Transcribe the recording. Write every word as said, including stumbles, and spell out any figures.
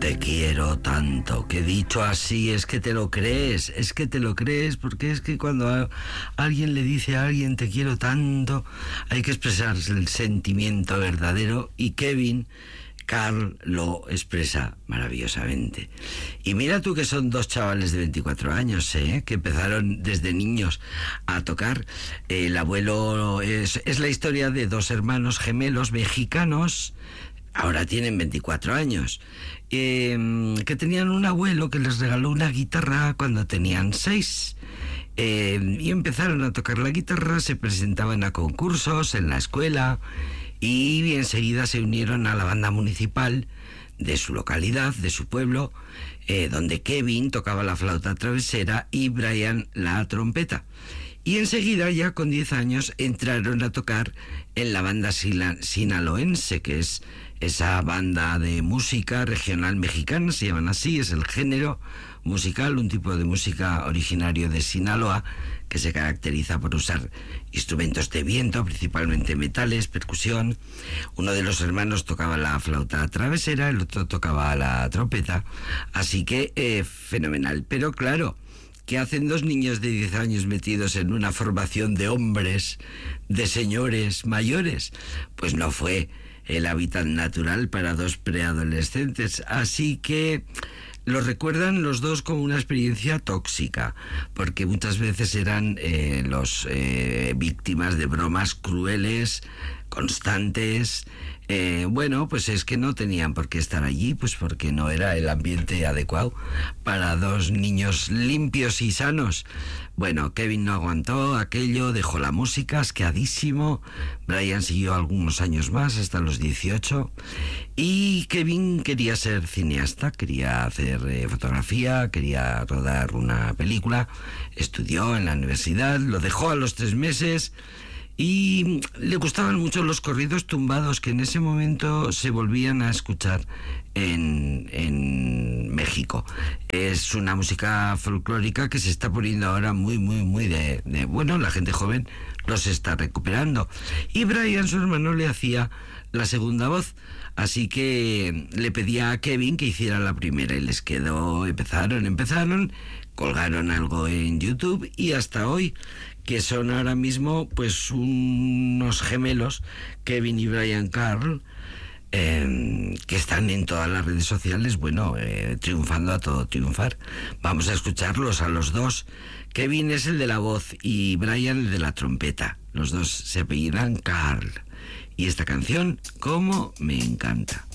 Te quiero tanto, que dicho así es que te lo crees, es que te lo crees, porque es que cuando a alguien le dice a alguien te quiero tanto, hay que expresar el sentimiento verdadero, y Kevin Carl lo expresa maravillosamente. Y mira tú que son dos chavales de veinticuatro años, ¿eh? Que empezaron desde niños a tocar. El abuelo es, es la historia de dos hermanos gemelos mexicanos. Ahora tienen veinticuatro años, eh, que tenían un abuelo que les regaló una guitarra cuando tenían seis. Eh, y empezaron a tocar la guitarra, se presentaban a concursos en la escuela y enseguida se unieron a la banda municipal de su localidad, de su pueblo, eh, donde Kevin tocaba la flauta travesera y Brian la trompeta. Y enseguida, ya con diez años, entraron a tocar en la banda sinaloense, que es esa banda de música regional mexicana, se llaman así, es el género musical, un tipo de música originario de Sinaloa, que se caracteriza por usar instrumentos de viento, principalmente metales, percusión. Uno de los hermanos tocaba la flauta travesera, el otro tocaba la trompeta, así que eh, fenomenal. Pero claro, ¿qué hacen dos niños de diez años metidos en una formación de hombres, de señores mayores? Pues no fue el hábitat natural para dos preadolescentes, así que lo recuerdan los dos como una experiencia tóxica, porque muchas veces eran eh, los eh, víctimas de bromas crueles, constantes. Eh, bueno, pues es que no tenían por qué estar allí, pues porque no era el ambiente adecuado para dos niños limpios y sanos. Bueno, Kevin no aguantó aquello, dejó la música, asqueadísimo. Brian siguió algunos años más, hasta los dieciocho. Y Kevin quería ser cineasta, quería hacer eh, fotografía, quería rodar una película. Estudió en la universidad, lo dejó a los tres meses. Y le gustaban mucho los corridos tumbados, que en ese momento se volvían a escuchar en, en México. Es una música folclórica que se está poniendo ahora muy, muy, muy de, de... Bueno, la gente joven los está recuperando. Y Brian, su hermano, le hacía la segunda voz. Así que le pedía a Kevin que hiciera la primera y les quedó... Empezaron, empezaron, colgaron algo en YouTube y hasta hoy, que son ahora mismo pues unos gemelos, Kevin y Brian Carl, eh, que están en todas las redes sociales, bueno, eh, triunfando a todo triunfar. Vamos a escucharlos a los dos. Kevin es el de la voz y Brian el de la trompeta. Los dos se apellidan Carl. Y esta canción, cómo me encanta.